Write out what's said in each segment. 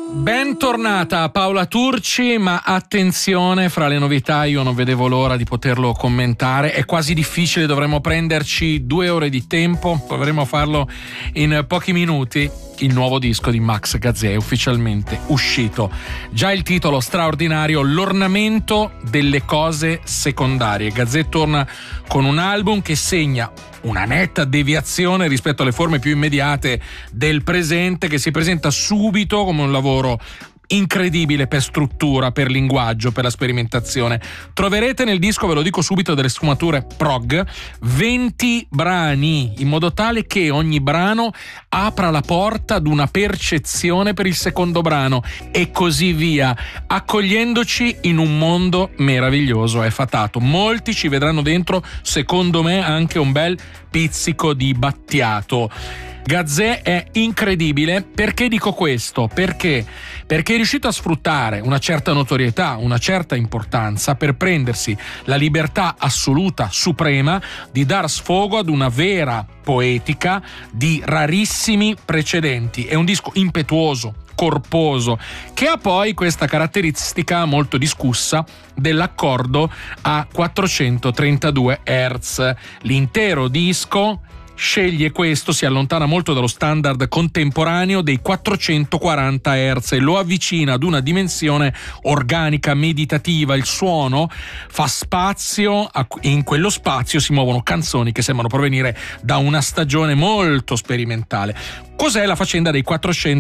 Bentornata Paola Turci, ma attenzione, fra le novità io non vedevo l'ora di poterlo commentare, è quasi difficile, dovremmo prenderci 2 ore di tempo, proveremo a farlo in pochi minuti. Il nuovo disco di Max Gazzè è ufficialmente uscito. Già il titolo straordinario, l'ornamento delle cose secondarie. Gazzè torna con un album che segna una netta deviazione rispetto alle forme più immediate del presente, che si presenta subito come un lavoro incredibile per struttura, per linguaggio, per la sperimentazione. Troverete nel disco, ve lo dico subito, delle sfumature prog, 20 brani, in modo tale che ogni brano apra la porta ad una percezione per il secondo brano e così via, accogliendoci in un mondo meraviglioso e fatato. Molti ci vedranno dentro, secondo me, anche un bel pizzico di Battiato. Gazzè è incredibile. Perché dico questo? Perché è riuscito a sfruttare una certa notorietà, una certa importanza per prendersi la libertà assoluta, suprema, di dar sfogo ad una vera poetica di rarissimi precedenti. È un disco impetuoso, corposo, che ha poi questa caratteristica molto discussa dell'accordo a 432 Hz. L'intero disco sceglie questo, si allontana molto dallo standard contemporaneo dei 440 Hz e lo avvicina ad una dimensione organica, meditativa. Il suono fa spazio, in quello spazio si muovono canzoni che sembrano provenire da una stagione molto sperimentale. Cos'è la faccenda dei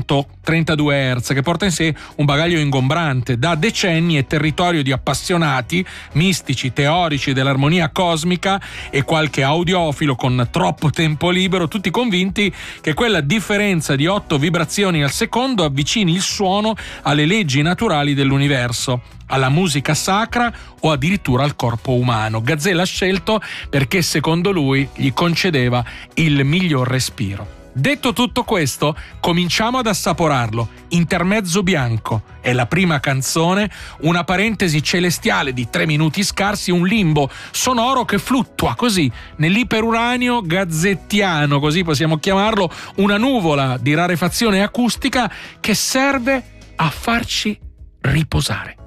432 Hz? Che porta in sé un bagaglio ingombrante. Da decenni è territorio di appassionati, mistici, teorici dell'armonia cosmica e qualche audiofilo con troppo tempo libero, tutti convinti che quella differenza di 8 vibrazioni al secondo avvicini il suono alle leggi naturali dell'universo, alla musica sacra o addirittura al corpo umano. Gazzè l'ha scelto perché secondo lui gli concedeva il miglior respiro. Detto tutto questo, cominciamo ad assaporarlo. Intermezzo bianco è la prima canzone, una parentesi celestiale di 3 minuti scarsi, un limbo sonoro che fluttua così nell'iperuranio gazzettiano, così possiamo chiamarlo, una nuvola di rarefazione acustica che serve a farci riposare.